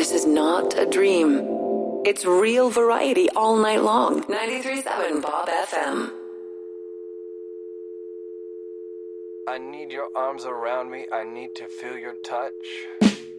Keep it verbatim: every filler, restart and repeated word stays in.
This is not a dream. It's real variety all night long. ninety-three point seven Bob F M. I need your arms around me. I need to feel your touch.